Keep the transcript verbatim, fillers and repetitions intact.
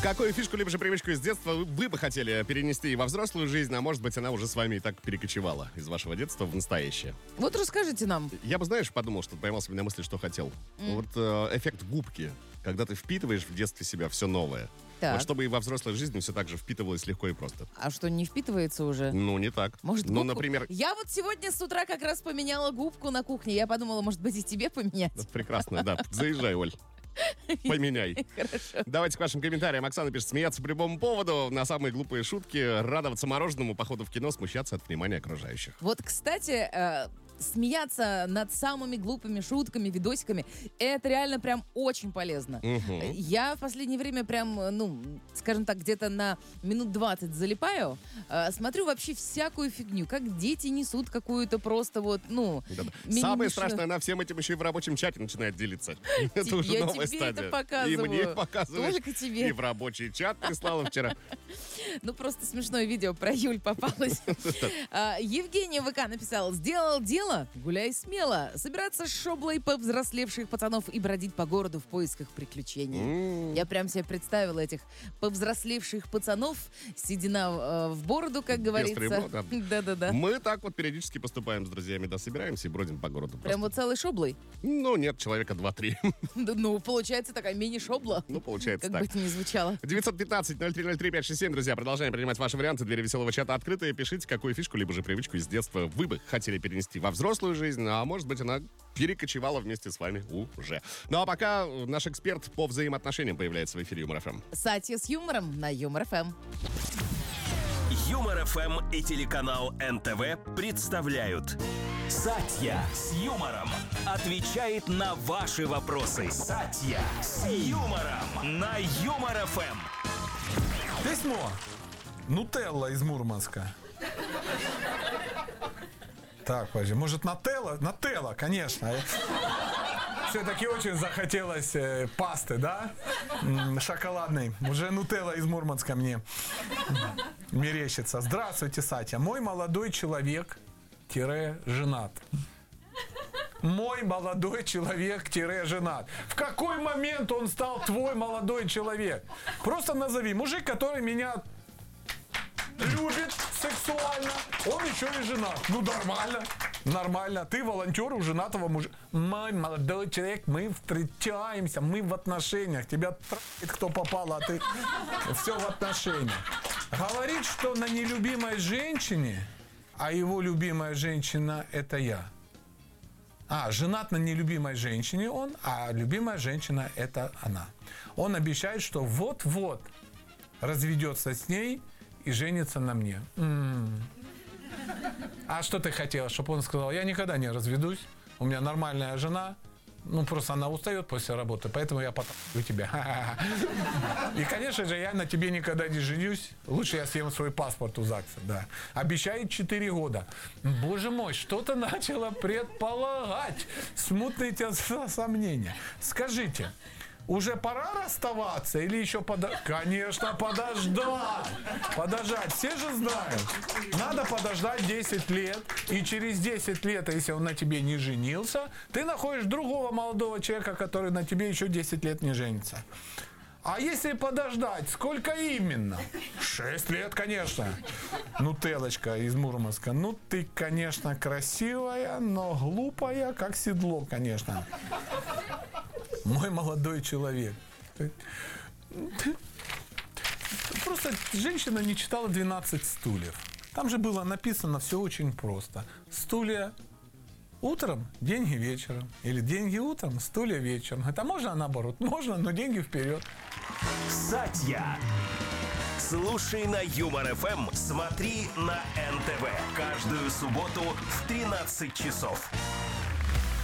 Какую фишку либо же привычку из детства вы, вы бы хотели перенести во взрослую жизнь, а может быть, она уже с вами и так перекочевала из вашего детства в настоящее? Вот расскажите нам. Я бы, знаешь, подумал, что поймался на мысли, что хотел. Mm. Вот э, эффект губки, когда ты впитываешь в детстве себя все новое. Так. Вот чтобы и во взрослой жизни все так же впитывалось легко и просто. А что, не впитывается уже? Ну, не так. Может, ну, губку? например... Я вот сегодня с утра как раз поменяла губку на кухне. Я подумала, может быть, и тебе поменять. Прекрасно, да. Заезжай, Оль. Поменяй. Хорошо. Давайте к вашим комментариям. Оксана пишет: смеяться по любому поводу, на самые глупые шутки, радоваться мороженому, походу в кино, смущаться от внимания окружающих. Вот, кстати, э, смеяться над самыми глупыми шутками, видосиками, это реально прям очень полезно. Угу. Я в последнее время прям, ну, скажем так, где-то на минут двадцать залипаю, э, смотрю вообще всякую фигню, как дети несут какую-то просто вот, ну... Да-да. мимимишную... Самое страшное, она всем этим еще и в рабочем чате начинает делиться. Это уже Я новая тебе стадия. это показываю. И мне показываешь. Только тебе. И в рабочий чат прислала вчера. Ну, просто смешное видео про Юль попалось. А, Евгения ВК написала: сделал дело, гуляй смело. Собираться с шоблой повзрослевших пацанов и бродить по городу в поисках приключений. Я прям себе представила этих повзрослевших пацанов, седина э, в бороду, как говорится. Да-да-да. Мы так вот периодически поступаем с друзьями, да, собираемся и бродим по городу. Прям вот целой шоблой? Ну, нет, человека два-три. Ну, получается такая мини-шобла. Ну, получается так. Как бы это ни звучало. девятьсот пятнадцать ноль три ноль три пять шесть семь, друзья, продолжаем принимать ваши варианты. Двери веселого чата открыты. Пишите, какую фишку, либо же привычку из детства вы бы хотели перенести во взрослую жизнь, а может быть, она перекочевала вместе с вами уже. Ну, а пока наш эксперт по взаимоотношениям появляется в эфире Юмор ФМ. Сатья с юмором на Юмор ФМ. Юмор ФМ и телеканал эн тэ вэ представляют Сатья с юмором отвечает на ваши вопросы. Сатья с юмором на Юмор ФМ. Письмо. Нутелла из Мурманска. Так, подожди, может, Нателла? Нателла, конечно. Все-таки очень захотелось э, пасты, да? М-м, шоколадной. Уже Нутелла из Мурманска мне мерещится. Здравствуйте, Сатя. Мой молодой человек тире женат. Мой молодой человек тире женат. В какой момент он стал твой молодой человек? Просто назови. Мужик, который меня любит сексуально, он еще и женат. Ну, нормально. Нормально. Ты волонтер у женатого мужа. Мой молодой человек, мы встречаемся, мы в отношениях. Тебя трахает кто попало, а ты все в отношениях. Говорит, что на нелюбимой женщине, а его любимая женщина – это я. А, женат на нелюбимой женщине он, а любимая женщина – это она. Он обещает, что вот-вот разведется с ней и женится на мне. М-м. А что ты хотела, чтобы он сказал: я никогда не разведусь, у меня нормальная жена, ну просто она устает после работы, поэтому я потом тебя. И, конечно же, я на тебе никогда не женюсь, лучше я съем свой паспорт у ЗАГСа, да. Обещает четыре года. Боже мой, что-то начало предполагать, смутные те сомнения. Скажите, уже пора расставаться или еще подождать? Конечно, подождать. Подождать. Все же знают. Надо подождать десять лет. И через десять лет, если он на тебе не женился, ты находишь другого молодого человека, который на тебе еще десять лет не женится. А если подождать, сколько именно? Шесть лет, конечно. Нутеллочка из Мурманска. Ну, ты, конечно, красивая, но глупая, как седло, конечно. Мой молодой человек. Просто женщина не читала двенадцать стульев. Там же было написано все очень просто. Стулья утром, деньги вечером. Или деньги утром, стулья вечером. Это можно наоборот? Можно, но деньги вперед. Сатья. Слушай на Юмор ФМ, смотри на эн тэ вэ. Каждую субботу в тринадцать часов.